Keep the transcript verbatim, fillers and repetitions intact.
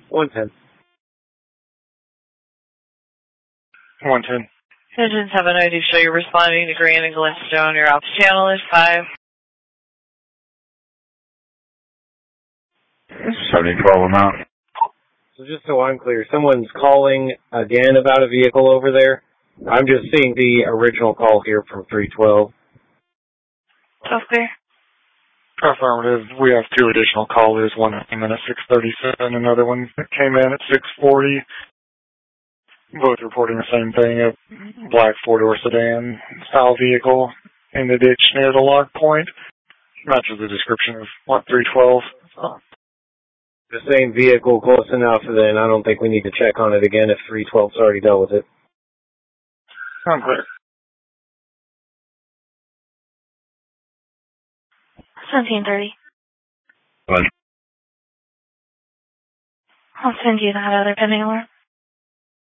one ten. one ten. Engine seven ninety, show you're responding to Grand and Glenstone. Your ops channel is five. seventy twelve amount. So just so I'm clear, someone's calling again about a vehicle over there. I'm just seeing the original call here from three twelve. Okay. Affirmative. We have two additional callers. One that came in at six thirty-seven, another one that came in at six forty. Both reporting the same thing, a black four-door sedan style vehicle in the ditch near the lock point. Matches the description of what three twelve. So. The same vehicle, close enough, then I don't think we need to check on it again if three twelve's already dealt with it. I'm clear. seventeen thirty. What? I'll send you that other pending alert.